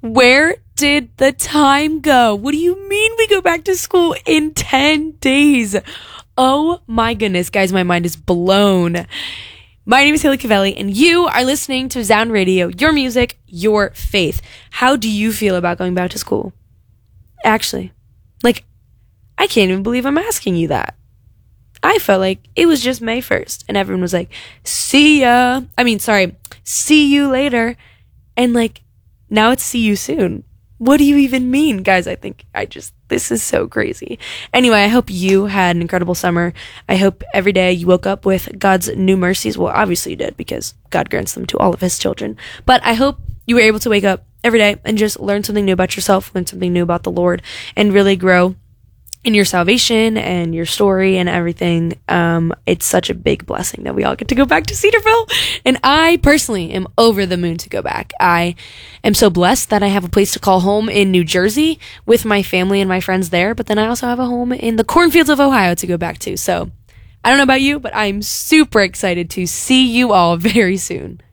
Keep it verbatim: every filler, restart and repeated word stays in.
Where did the time go? What do you mean we go back to school in ten days? Oh my goodness, guys, my mind is blown. My name is Haley Cavelli, and you are listening to Zound Radio, your music, your faith. How do you feel about going back to school? Actually, like, I can't even believe I'm asking you that. I felt like it was just May first, and everyone was like, see ya. I mean, sorry, see you later. And like, now it's see you soon. What do you even mean? Guys, I think I just, this is so crazy. Anyway, I hope you had an incredible summer. I hope every day you woke up with God's new mercies. Well, obviously you did, because God grants them to all of his children. But I hope you were able to wake up every day and just learn something new about yourself, learn something new about the Lord, and really grow in your salvation and your story and everything. Um, it's such a big blessing that we all get to go back to Cedarville. And I personally am over the moon to go back. I am so blessed that I have a place to call home in New Jersey with my family and my friends there. But then I also have a home in the cornfields of Ohio to go back to. So I don't know about you, but I'm super excited to see you all very soon.